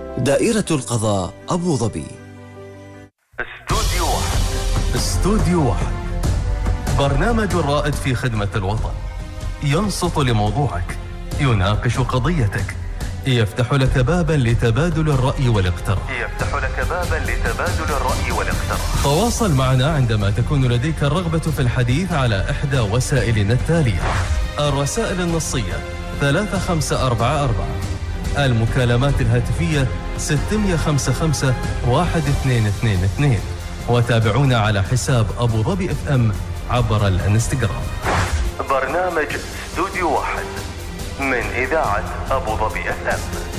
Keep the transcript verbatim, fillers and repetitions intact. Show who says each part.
Speaker 1: دائرة القضاء أبو ظبي.
Speaker 2: استوديو واحد. استوديو واحد، برنامج رائد في خدمة الوطن، ينصت لموضوعك، يناقش قضيتك، يفتح لك بابا لتبادل الرأي والاقتراح يفتح لك بابا لتبادل الرأي والاقتراح تواصل معنا عندما تكون لديك الرغبة في الحديث على إحدى وسائلنا التالية: الرسائل النصية ثلاثة خمسة أربعة أربعة، المكالمات الهاتفية ستة خمسة خمسة واحد اثنين اثنين اثنين، وتابعونا على حساب أبو ظبي اف ام عبر الانستغرام. برنامج استوديو واحد من إذاعة أبو ظبي اف ام.